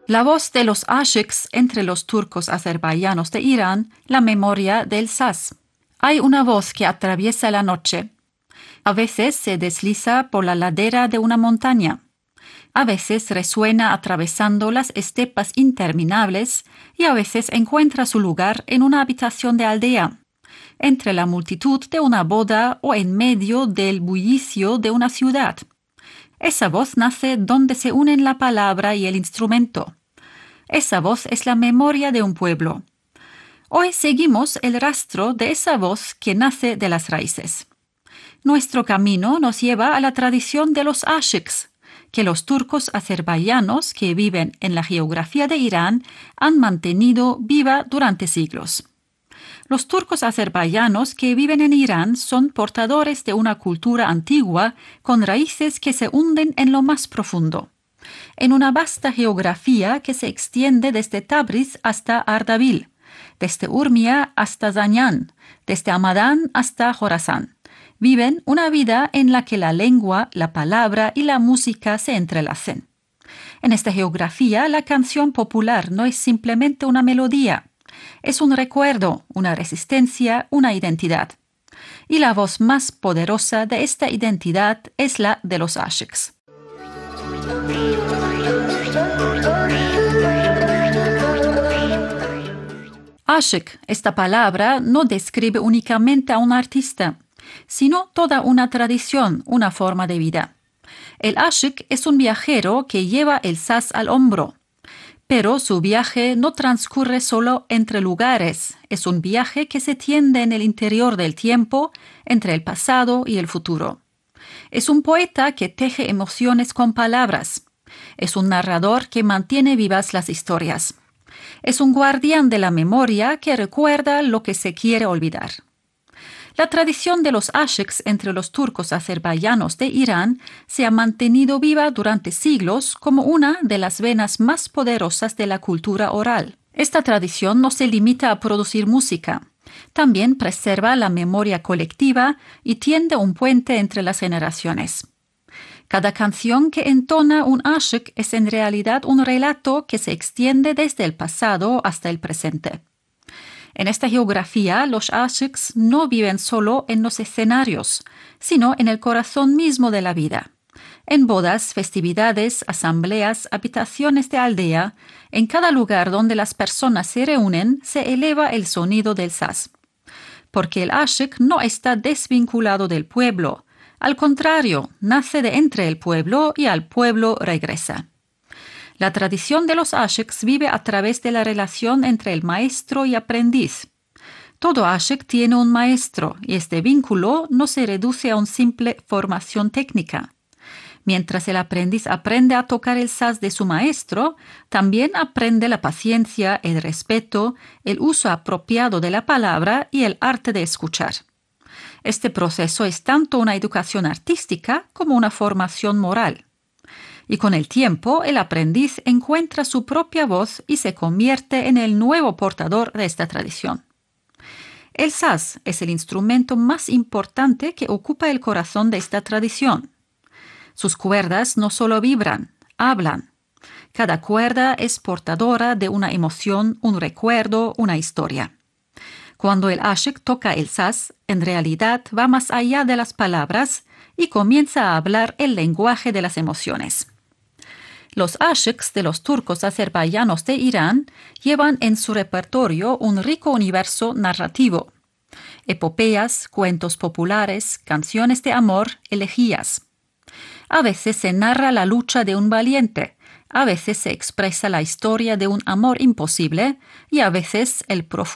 La voz de los ashiks entre los turcos azerbaiyanos de Irán, la memoria del saz. Hay una voz que atraviesa la noche. A veces se desliza por la ladera de una montaña. A veces resuena atravesando las estepas interminables y a veces encuentra su lugar en una habitación de aldea, entre la multitud de una boda o en medio del bullicio de una ciudad. Esa voz nace donde se unen la palabra y el instrumento. Esa voz es la memoria de un pueblo. Hoy seguimos el rastro de esa voz que nace de las raíces. Nuestro camino nos lleva a la tradición de los ashiks, que los turcos azerbaiyanos que viven en la geografía de Irán han mantenido viva durante siglos. Los turcos azerbaiyanos que viven en Irán son portadores de una cultura antigua con raíces que se hunden en lo más profundo, en una vasta geografía que se extiende desde Tabriz hasta Ardabil, desde Urmia hasta Zanjan, desde Hamadán hasta Jorasán. Viven una vida en la que la lengua, la palabra y la música se entrelacen. En esta geografía, la canción popular no es simplemente una melodía, es un recuerdo, una resistencia, una identidad. Y la voz más poderosa de esta identidad es la de los ashiks. Ashik, esta palabra, no describe únicamente a un artista, sino toda una tradición, una forma de vida. El ashik es un viajero que lleva el saz al hombro. Pero su viaje no transcurre solo entre lugares, es un viaje que se tiende en el interior del tiempo, entre el pasado y el futuro. Es un poeta que teje emociones con palabras. Es un narrador que mantiene vivas las historias. Es un guardián de la memoria que recuerda lo que se quiere olvidar. La tradición de los ashiks entre los turcos azerbaiyanos de Irán se ha mantenido viva durante siglos como una de las venas más poderosas de la cultura oral. Esta tradición no se limita a producir música. También preserva la memoria colectiva y tiende un puente entre las generaciones. Cada canción que entona un ashik es en realidad un relato que se extiende desde el pasado hasta el presente. En esta geografía, los ashiks no viven solo en los escenarios, sino en el corazón mismo de la vida. En bodas, festividades, asambleas, habitaciones de aldea, en cada lugar donde las personas se reúnen, se eleva el sonido del saz. Porque el ashik no está desvinculado del pueblo. Al contrario, nace de entre el pueblo y al pueblo regresa. La tradición de los ashiks vive a través de la relación entre el maestro y aprendiz. Todo ashik tiene un maestro y este vínculo no se reduce a una simple formación técnica. Mientras el aprendiz aprende a tocar el saz de su maestro, también aprende la paciencia, el respeto, el uso apropiado de la palabra y el arte de escuchar. Este proceso es tanto una educación artística como una formación moral. Y con el tiempo, el aprendiz encuentra su propia voz y se convierte en el nuevo portador de esta tradición. El saz es el instrumento más importante que ocupa el corazón de esta tradición. Sus cuerdas no solo vibran, hablan. Cada cuerda es portadora de una emoción, un recuerdo, una historia. Cuando el ashik toca el saz, en realidad va más allá de las palabras y comienza a hablar el lenguaje de las emociones. Los ashiks de los turcos azerbaiyanos de Irán llevan en su repertorio un rico universo narrativo. Epopeas, cuentos populares, canciones de amor, elegías. A veces se narra la lucha de un valiente, a veces se expresa la historia de un amor imposible y a veces el profundo